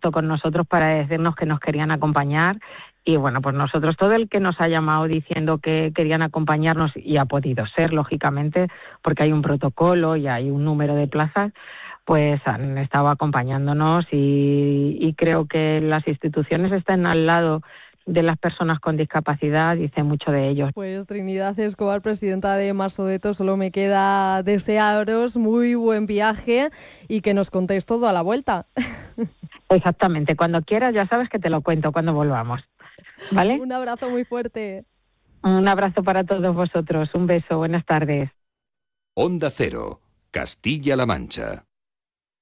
contacto con nosotros para decirnos que nos querían acompañar. Y bueno, pues nosotros, todo el que nos ha llamado diciendo que querían acompañarnos, y ha podido ser, lógicamente, porque hay un protocolo y hay un número de plazas, pues han estado acompañándonos y creo que las instituciones están al lado de las personas con discapacidad, dice mucho de ellos. Pues Trinidad Escobar, presidenta de Marsodeto, solo me queda desearos muy buen viaje y que nos contéis todo a la vuelta. Exactamente, cuando quieras ya sabes que te lo cuento cuando volvamos, ¿vale? Un abrazo muy fuerte. Un abrazo para todos vosotros, un beso, buenas tardes. Onda Cero, Castilla-La Mancha.